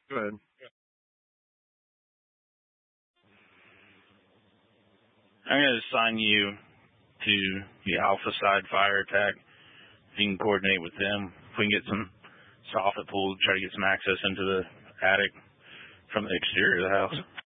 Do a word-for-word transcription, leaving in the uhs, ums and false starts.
Go ahead. I'm going to assign you to the Alpha Side Fire Attack. If you can coordinate with them, if we can get some soffit pulled, try to get some access into the attic from the exterior of the house.